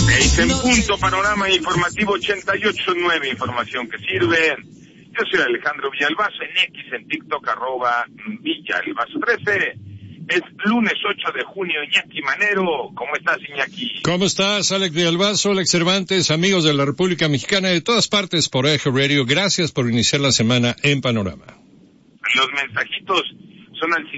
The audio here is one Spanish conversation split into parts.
6 en punto, panorama informativo 88.9, información que sirve. Yo soy Alejandro Villalbazo, en X, en TikTok, @Villalbazo13. Es lunes 8 de junio, Iñaki Manero. ¿Cómo estás, Iñaki? ¿Cómo estás, Alex Villalbazo, Alex Cervantes, amigos de la República Mexicana de todas partes por Eje Radio? Gracias por iniciar la semana en Panorama. Los mensajitos son al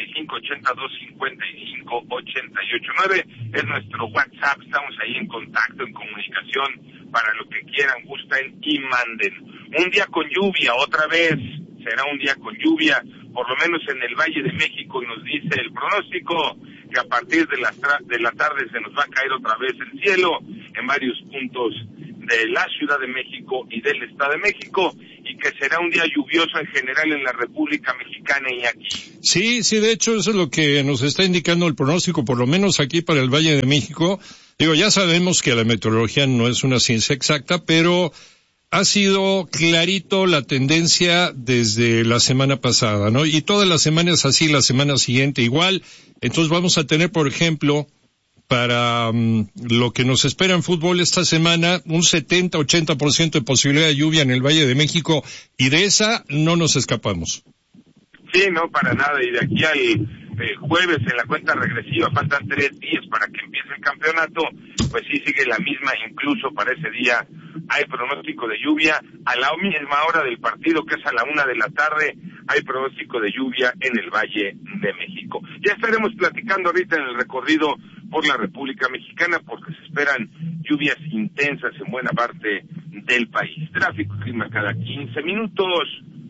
5582-5588-9. Es nuestro WhatsApp. Estamos ahí en contacto, en comunicación, para lo que quieran, gusten y manden. Un día con lluvia, otra vez será un día con lluvia, por lo menos en el Valle de México, y nos dice el pronóstico que a partir de la tarde se nos va a caer otra vez el cielo en varios puntos de la Ciudad de México y del Estado de México, y que será un día lluvioso en general en la República Mexicana y aquí. Sí, de hecho eso es lo que nos está indicando el pronóstico, por lo menos aquí para el Valle de México. Digo, ya sabemos que la meteorología no es una ciencia exacta, pero ha sido clarito la tendencia desde la semana pasada, ¿no? Y todas las semanas así, la semana siguiente igual. Entonces vamos a tener, por ejemplo, para lo que nos espera en fútbol esta semana, un 70-80% de posibilidad de lluvia en el Valle de México, y de esa no nos escapamos. Sí, no, para nada, y de aquí al jueves en la cuenta regresiva faltan 3 días para que empiece el campeonato, pues sí sigue la misma, incluso para ese día hay pronóstico de lluvia. A la misma hora del partido, que es a la 1 de la tarde, hay pronóstico de lluvia en el Valle de México. Ya estaremos platicando ahorita en el recorrido por la República Mexicana, porque se esperan lluvias intensas en buena parte del país. Tráfico y clima cada 15 minutos.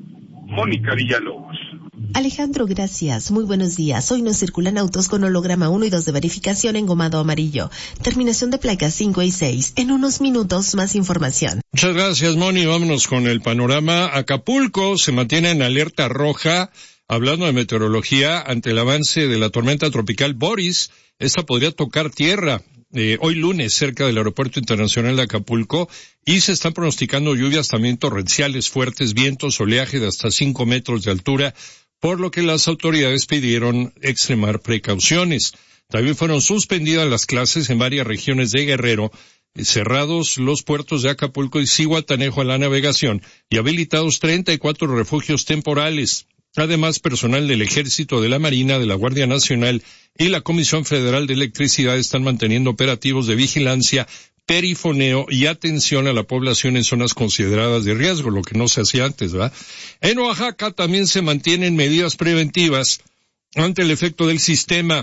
Mónica Villalobos. Alejandro, gracias. Muy buenos días. Hoy nos circulan autos con holograma 1 y 2 de verificación engomado amarillo. Terminación de placas 5 y 6. En unos minutos más información. Muchas gracias, Moni. Vámonos con el panorama. Acapulco se mantiene en alerta roja, hablando de meteorología, ante el avance de la tormenta tropical Boris. Esta podría tocar tierra hoy lunes cerca del Aeropuerto Internacional de Acapulco, y se están pronosticando lluvias también torrenciales, fuertes vientos, oleaje de hasta 5 metros de altura, por lo que las autoridades pidieron extremar precauciones. También fueron suspendidas las clases en varias regiones de Guerrero, cerrados los puertos de Acapulco y Zihuatanejo a la navegación, y habilitados 34 refugios temporales. Además, personal del Ejército, de la Marina, de la Guardia Nacional y la Comisión Federal de Electricidad están manteniendo operativos de vigilancia, perifoneo y atención a la población en zonas consideradas de riesgo, lo que no se hacía antes, ¿verdad? En Oaxaca también se mantienen medidas preventivas ante el efecto del sistema.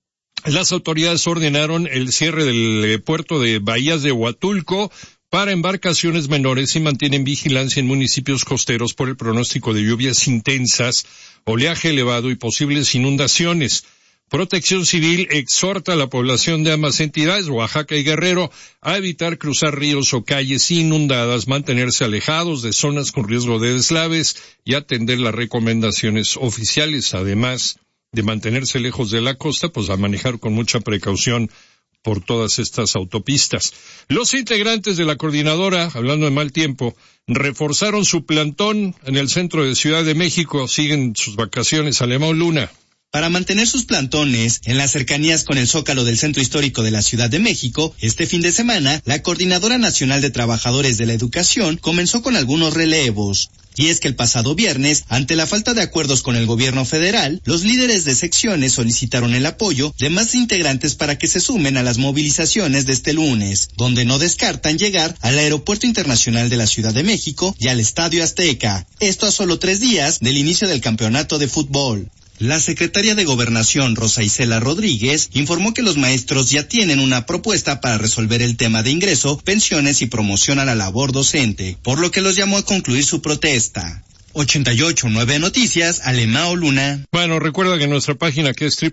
Las autoridades ordenaron el cierre del puerto de Bahías de Huatulco para embarcaciones menores y mantienen vigilancia en municipios costeros por el pronóstico de lluvias intensas, oleaje elevado y posibles inundaciones. Protección Civil exhorta a la población de ambas entidades, Oaxaca y Guerrero, a evitar cruzar ríos o calles inundadas, mantenerse alejados de zonas con riesgo de deslaves y atender las recomendaciones oficiales, además de mantenerse lejos de la costa, pues a manejar con mucha precaución por todas estas autopistas. Los integrantes de la coordinadora, hablando de mal tiempo, reforzaron su plantón en el centro de Ciudad de México. Siguen sus vacaciones. Alemão Luna. Para mantener sus plantones en las cercanías con el Zócalo del Centro Histórico de la Ciudad de México, este fin de semana, la Coordinadora Nacional de Trabajadores de la Educación comenzó con algunos relevos. Y es que el pasado viernes, ante la falta de acuerdos con el gobierno federal, los líderes de secciones solicitaron el apoyo de más integrantes para que se sumen a las movilizaciones de este lunes, donde no descartan llegar al Aeropuerto Internacional de la Ciudad de México y al Estadio Azteca. Esto a solo 3 días del inicio del campeonato de fútbol. La secretaria de Gobernación, Rosa Isela Rodríguez, informó que los maestros ya tienen una propuesta para resolver el tema de ingreso, pensiones y promoción a la labor docente, por lo que los llamó a concluir su protesta. 88.9 Noticias, Alemão Luna. Bueno, recuerda que en nuestra página, que es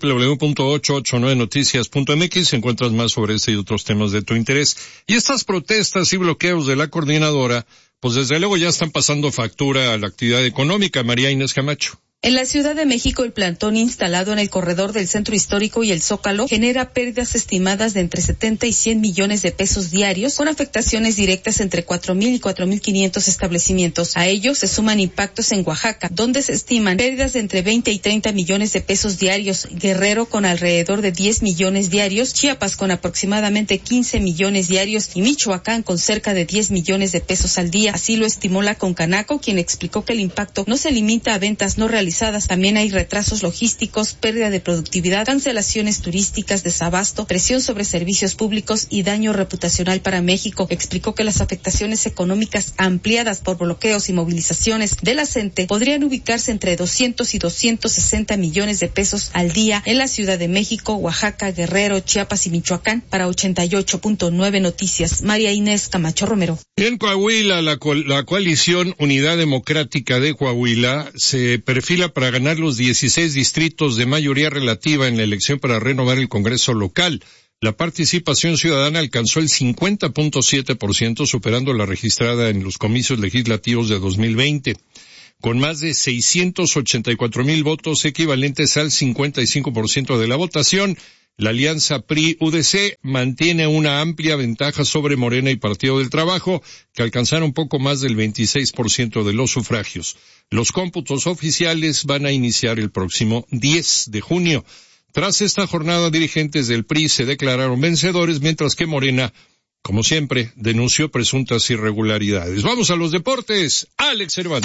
www.889noticias.mx, encuentras más sobre este y otros temas de tu interés. Y estas protestas y bloqueos de la coordinadora, pues desde luego ya están pasando factura a la actividad económica. María Inés Camacho. En la Ciudad de México, el plantón instalado en el corredor del Centro Histórico y el Zócalo genera pérdidas estimadas de entre 70 y 100 millones de pesos diarios, con afectaciones directas entre 4,000 y 4,500 establecimientos. A ellos se suman impactos en Oaxaca, donde se estiman pérdidas de entre 20 y 30 millones de pesos diarios, Guerrero con alrededor de 10 millones diarios, Chiapas con aproximadamente 15 millones diarios y Michoacán con cerca de 10 millones de pesos al día. Así lo estimó la Concanaco, quien explicó que el impacto no se limita a ventas no realizadas. También hay retrasos logísticos, pérdida de productividad, cancelaciones turísticas, desabasto, presión sobre servicios públicos y daño reputacional para México. Explicó que las afectaciones económicas ampliadas por bloqueos y movilizaciones de la CENTE podrían ubicarse entre 200 y 260 millones de pesos al día en la Ciudad de México, Oaxaca, Guerrero, Chiapas y Michoacán. Para 88.9 Noticias, María Inés Camacho Romero. En Coahuila, la coalición Unidad Democrática de Coahuila se perfila para ganar los 16 distritos de mayoría relativa en la elección para renovar el Congreso local. La participación ciudadana alcanzó el 50.7%, superando la registrada en los comicios legislativos de 2020. Con más de 684,000 votos equivalentes al 55% de la votación, la alianza PRI-UDC mantiene una amplia ventaja sobre Morena y Partido del Trabajo, que alcanzaron poco más del 26% de los sufragios. Los cómputos oficiales van a iniciar el próximo 10 de junio. Tras esta jornada, dirigentes del PRI se declararon vencedores, mientras que Morena, como siempre, denunció presuntas irregularidades. Vamos a los deportes. Alex Cervantes.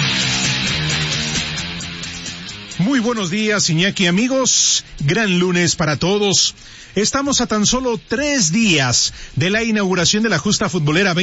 Muy buenos días, Iñaki, amigos. Gran lunes para todos. Estamos a tan solo 3 días de la inauguración de la justa futbolera